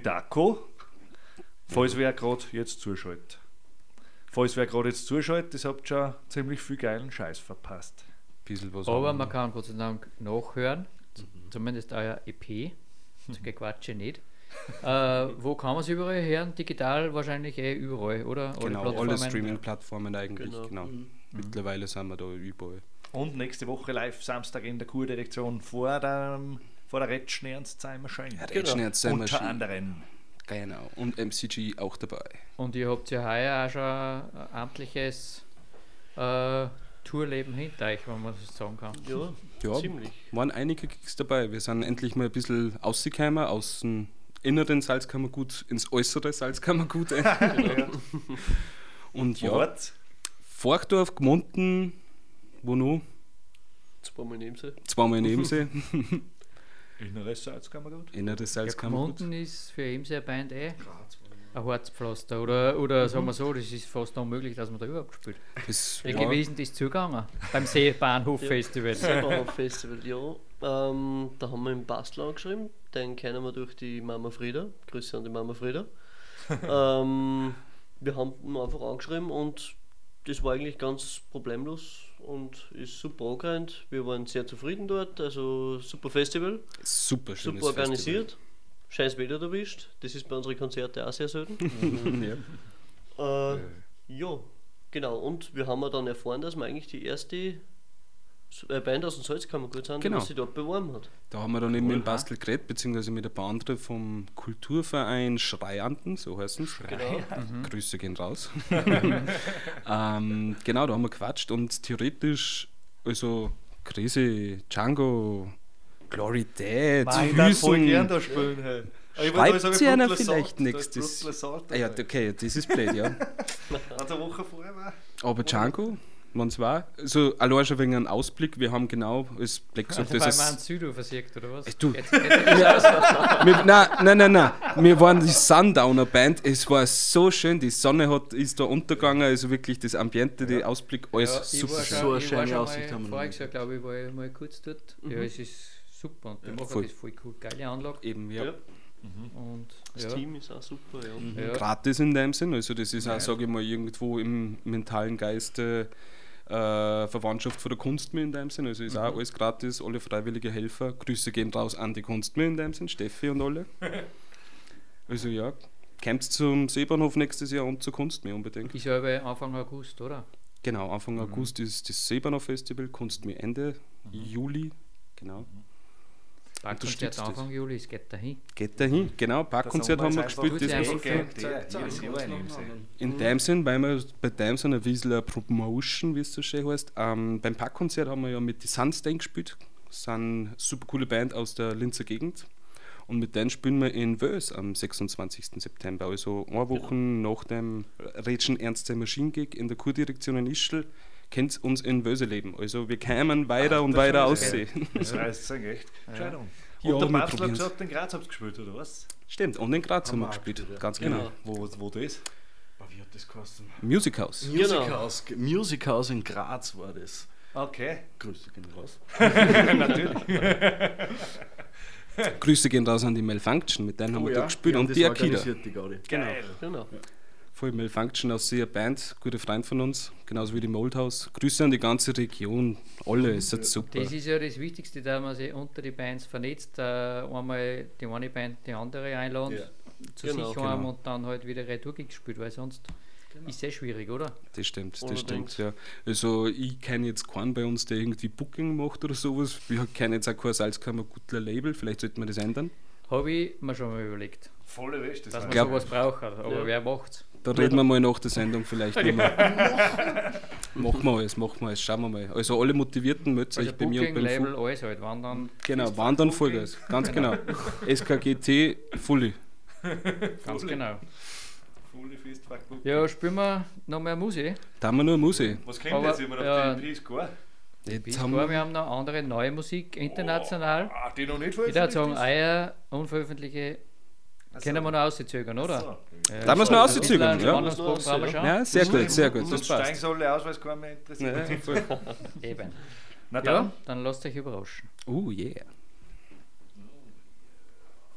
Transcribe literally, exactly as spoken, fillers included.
Daco. Falls wer gerade jetzt zuschaltet. Falls wer gerade jetzt zuschaltet, das habt schon ziemlich viel geilen Scheiß verpasst. Bisschen was Aber haben. man kann Gott sei Dank nachhören, mhm. zumindest euer E P, so Gequatsche nicht. äh, wo kann man es überall hören? Digital wahrscheinlich eh überall, oder? Genau, alle, alle Streaming-Plattformen eigentlich, genau. genau. Mhm. Mittlerweile sind wir da überall. Und nächste Woche live Samstag in der Kurdirektion vor der, vor der Rätschnernst-Zeit-Maschine. Ja, Rätschnernst-Zeit-Maschine. Unter anderem. Genau, und M C G auch dabei. Und ihr habt ja heuer auch schon ein amtliches äh, Tourleben hinter euch, wenn man das sagen kann. Ja, ja, ziemlich. Waren einige Gigs dabei. Wir sind endlich mal ein bisschen rausgekommen, aus dem inneren Salzkammergut ins äußere Salzkammergut. Genau. Und ja, Wort. Forchdorf, Gmunden, wo noch? Zweimal neben sie. Zweimal neben sie. Inneres Salzkammergut. Inneres Ja, Salzkammergut. Gmunden ist für ihn sehr Band eh ein Harzpflaster. Oder, oder mhm. sagen wir so, das ist fast unmöglich, dass man da überhaupt spielt. Das Wie war- gewesen ist zugegangen beim Seebahnhof-Festival? Seebahnhof-Festival, ja. Ähm, da haben wir im Bastel angeschrieben, den kennen wir durch die Mama Frieda. Grüße an die Mama Frieda. ähm, wir haben ihn einfach angeschrieben und das war eigentlich ganz problemlos und ist super angerannt. Wir waren sehr zufrieden dort, also super Festival, Super schönes super organisiert. Scheiß Wetter erwischt, das ist bei unseren Konzerten auch sehr selten. Festival. Ja. Äh, ja, genau. Und wir haben ja dann erfahren, dass wir eigentlich die erste äh, Band aus dem Salzkammergut sind, Genau. die sich dort beworben hat. Da haben wir dann eben in Bastel geredet, beziehungsweise mit ein paar anderen vom Kulturverein Schreianten, so heißen es. Genau. Mhm. Grüße gehen raus. ähm, genau, da haben wir gequatscht und theoretisch, also Krise, Django, Glory Dead, Mein, ich voll gern Hüsen. da spielen. Hey. Aber ich Schreibt weiß, hab ich sie einer Bruckler vielleicht Salt, nächstes- da ist Bruckler Salt Ah, ja, dabei. okay, das ist blöd, ja. Also eine Woche vorher war. Aber Django, wenn es war, also allein schon wegen einem Ausblick, wir haben genau, als Black gesagt, Also, weil das man einen ist. Südo versiegt, oder was? Ey, du. Jetzt, jetzt, jetzt, Wir, nein, nein, nein, nein. Wir waren die Sundowner Band. Es war so schön. Die Sonne hat, ist da untergegangen. Also wirklich das Ambiente, der Ausblick, alles ja, ich super war schön. schon, So eine ich war schöne schon Aussicht haben mal, wir voriges noch Jahr, glaube ich, war ich mal kurz dort. Ja, es ist super und die machen voll. das voll cool. Geile Anlage. Eben, ja. Ja. Und Das ja, Team ist auch super, ja. ja. Gratis in dem Sinn. Also das ist auch, sage ich mal, irgendwo im mentalen Geiste äh, Verwandtschaft von der Kunst mit in dem Sinn. Also ist auch alles gratis, alle freiwillige Helfer. Grüße gehen raus an die Kunst mit in dem Sinn, Steffi und alle. Also ja, kommt zum Seebahnhof nächstes Jahr und zur Kunst mehr unbedingt. Ist ja aber Anfang August, oder? Genau, Anfang August ist das Seebahnhof-Festival, Kunst mir Ende Juli, genau. Parkkonzert Unterstützt Anfang Juli, es geht dahin. Geht dahin, genau, Parkkonzert haben wir gespielt. das Das einfach war für- Jedes Jahr in dem Sinn. in dem Sinn, weil wir bei dem sind ein bisschen eine Promotion, wie es so schön heißt. Ähm, beim Parkkonzert haben wir ja mit die Sunstein gespielt. Das sind eine super coole Band aus der Linzer Gegend. Und mit denen spielen wir in Wös am sechsundzwanzigsten September. Also eine Woche nach dem Rätschen Ernst der Maschinen-Gig in der Kurdirektion in Ischl, könnt uns in Wöse leben. Also wir kämen weiter und weiter aussehen. Das reißt sich echt gescheit um. Ja, Und der wir Basler hat probieren's. gesagt, in Graz habt ihr gespielt, oder was? Stimmt, und in Graz haben wir wir auch gespielt. gespielt, ja. Ganz Genau. genau. Wo, wo das? Aber wie hat das geheißen? Music House. Genau. Music House, Music House in Graz war das. Okay. Grüße gehen raus. Grüße gehen raus an die Malfunction, mit denen haben Oh wir ja, da gespielt die haben und das die Akida. organisiert, die Gaudi. Geil. Genau. Voll Malfunction aus sehr Band, guter Freund von uns, genauso wie die Moldhaus. Grüße an die ganze Region, alle, es ist super. Das ist ja das Wichtigste, dass man sich unter die Bands vernetzt, äh, einmal die eine Band die andere einladen, Ja. zu Genau, sich genau. heim und dann halt wieder Retour-Gigs spielt, weil sonst ist es sehr schwierig, oder? Das stimmt, das Allerdings. stimmt, ja. Also ich kenne jetzt keinen bei uns, der irgendwie Booking macht oder sowas. Wir kennen jetzt auch kein Salzkammergutler Label, vielleicht sollte man das ändern. Habe ich mir schon mal überlegt, Volle Wäsche. dass man glaub- sowas braucht, aber Ja. wer macht's? Da reden wir mal nach der Sendung vielleicht nochmal. Machen wir alles, machen wir alles, schauen wir mal. Also alle Motivierten, meldet Also euch bei mir und Booking, beim Label, Fu- alles halt, wandern, Genau, Wandern Vollgas, ganz genau. S K G T, Fully. ganz genau. Volle Festfuck. Ja, spielen wir noch mehr Musik. Da haben wir nur Musik. Was klingt Aber, jetzt immer auf ja, die E Ps gar? Jetzt Bis haben vor, wir wir, haben noch andere neue Musik, international. Ah, die noch nicht Ich würde sagen, ist? euer unveröffentlichte Ach so. können wir noch auszuzögern, oder? So. Ja, Da müssen wir auszuzögern, Ein ja. Spannungsbogen brauchen wir schon. Ja, sehr gut, sehr gut, das Sonst steigen passt. sie alle aus, weil es keinen mehr interessiert. Ja, voll. Eben. Na Ja, dann. dann lasst euch überraschen. Oh yeah.